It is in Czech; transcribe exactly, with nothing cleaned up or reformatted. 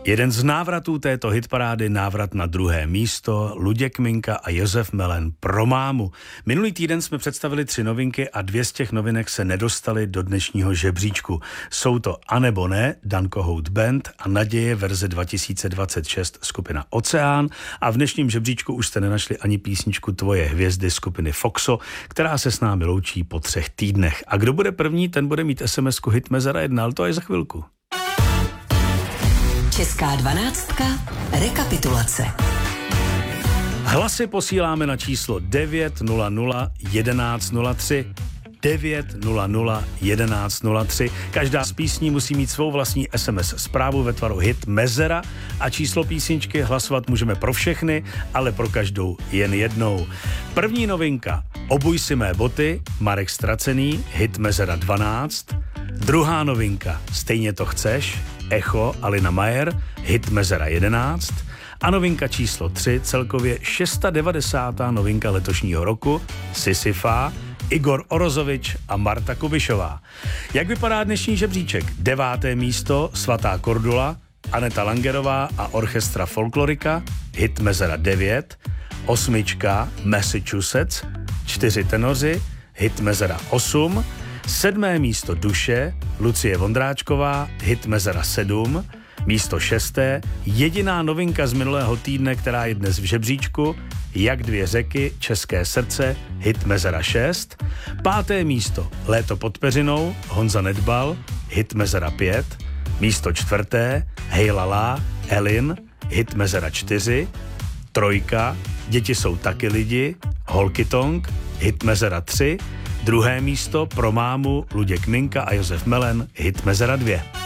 Jeden z návratů této hitparády, návrat na druhé místo, Luděk Minka a Josef Melen pro mámu. Minulý týden jsme představili tři novinky a dvě z těch novinek se nedostaly do dnešního žebříčku. Jsou to A nebo ne, Dan Kohout Band a Naděje verze dva tisíce dvacet šest skupina Oceán a v dnešním žebříčku už jste nenašli ani písničku Tvoje hvězdy skupiny Foxo, která se s námi loučí po třech týdnech. A kdo bude první, ten bude mít es em esku Hitmezera jedna, ale to je za chvilku. Česká dvanáctka. Rekapitulace. Hlasy posíláme na číslo devět nula nula jedenáct nula tři. devět nula nula jedenáct nula tři. Každá z písní musí mít svou vlastní es em es zprávu ve tvaru Hitmezera a číslo písničky hlasovat můžeme pro všechny, ale pro každou jen jednou. První novinka Obuj si mé boty, Marek Stracený, Hitmezera dvanáct. Druhá novinka Stejně to chceš, Echo, Alina Majer, Hitmezera jedenáct. A novinka číslo tři, celkově devadesátá šestá novinka letošního roku, Sisyfa, Igor Orozovič a Marta Kubišová. Jak vypadá dnešní žebříček? Deváté místo Svatá Kordula, Aneta Langerová a Orchestra Folklorika, Hitmezera devět. Osmička Massachusetts, čtyři tenoři, Hitmezera osm. Sedmé místo Duše, Lucie Vondráčková, Hitmezera sedm. Místo šesté, jediná novinka z minulého týdne, která je dnes v žebříčku, Jak dvě řeky, České srdce, Hitmezera šest. Páté místo, Léto pod peřinou, Honza Nedbal, Hitmezera pět. Místo čtvrté, Hejlala, Elin, Hitmezera čtyři. Trojka, Děti jsou taky lidi, Holkytong, Hitmezera tři. Druhé místo pro mámu Luděk Minka a Josef Melen, Hitmezera dvě.